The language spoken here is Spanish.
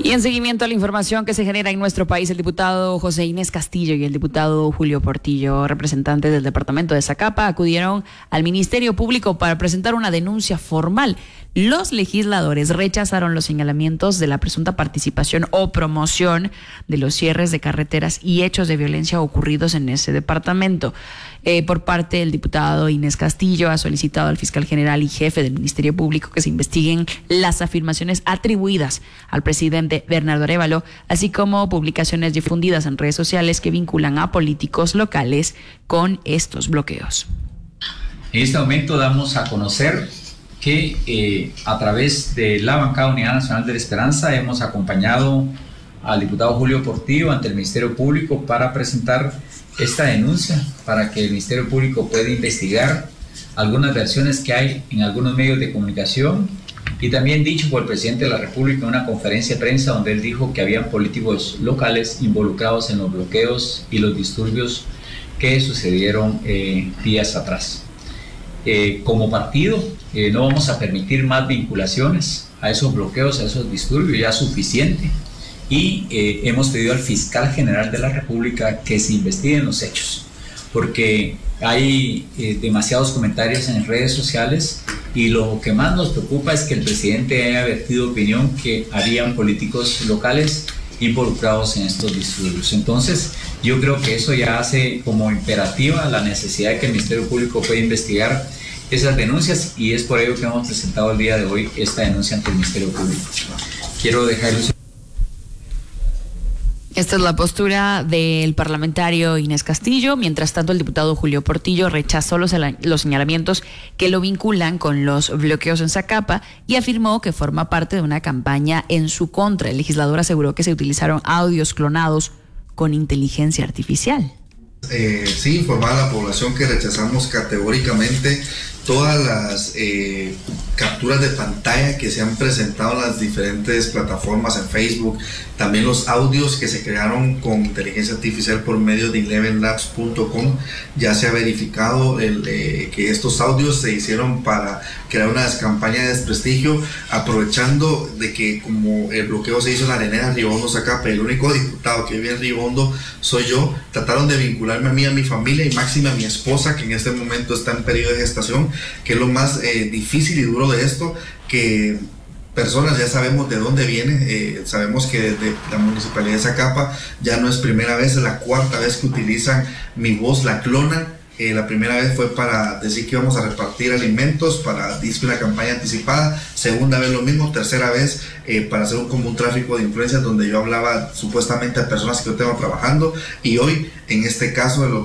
Y en seguimiento a la información que se genera en nuestro país, el diputado José Inés Castillo y el diputado Julio Portillo, representantes del departamento de Zacapa, acudieron al Ministerio Público para presentar una denuncia formal. Los legisladores rechazaron los señalamientos de la presunta participación o promoción de los cierres de carreteras y hechos de violencia ocurridos en ese departamento. Por parte del diputado Inés Castillo, ha solicitado al fiscal general y jefe del Ministerio Público que se investiguen las afirmaciones atribuidas al presidente Bernardo Arévalo, así como publicaciones difundidas en redes sociales que vinculan a políticos locales con estos bloqueos. En este momento damos a conocer que a través de la bancada Unidad Nacional de la Esperanza hemos acompañado al diputado Julio Portillo ante el Ministerio Público para presentar esta denuncia, para que el Ministerio Público pueda investigar algunas versiones que hay en algunos medios de comunicación y también dicho por el presidente de la República en una conferencia de prensa donde él dijo que habían políticos locales involucrados en los bloqueos y los disturbios que sucedieron días atrás. Como partido no vamos a permitir más vinculaciones a esos bloqueos, a esos disturbios, ya suficiente. Y hemos pedido al fiscal general de la República que se investiguen los hechos, porque hay demasiados comentarios en redes sociales y lo que más nos preocupa es que el presidente haya vertido opinión que harían políticos locales involucrados en estos disturbios. Entonces, yo creo que eso ya hace como imperativa la necesidad de que el Ministerio Público pueda investigar esas denuncias y es por ello que hemos presentado el día de hoy esta denuncia ante el Ministerio Público. Quiero dejarles. Esta es la postura del parlamentario Inés Castillo. Mientras tanto, el diputado Julio Portillo rechazó los señalamientos que lo vinculan con los bloqueos en Zacapa y afirmó que forma parte de una campaña en su contra. El legislador aseguró que se utilizaron audios clonados con inteligencia artificial. Sí, informar a la población que rechazamos categóricamente todas las capturas de pantalla que se han presentado en las diferentes plataformas en Facebook, también los audios que se crearon con inteligencia artificial por medio de 11labs.com. Ya se ha verificado que estos audios se hicieron para crear una campaña de desprestigio, aprovechando de que como el bloqueo se hizo en la arenera Río Hondo Zacapa, el único diputado que vive en Río Hondo soy yo, trataron de vincularme a mí, a mi familia y máxima a mi esposa, que en este momento está en periodo de gestación, que es lo más difícil y duro de esto, que personas ya sabemos de dónde viene, sabemos que desde la Municipalidad de Zacapa ya no es primera vez, es la cuarta vez que utilizan mi voz, la clonan. La primera vez fue para decir que íbamos a repartir alimentos, para decir una campaña anticipada, segunda vez lo mismo, tercera vez para hacer como un tráfico de influencias donde yo hablaba supuestamente a personas que yo tengo trabajando y hoy en este caso de los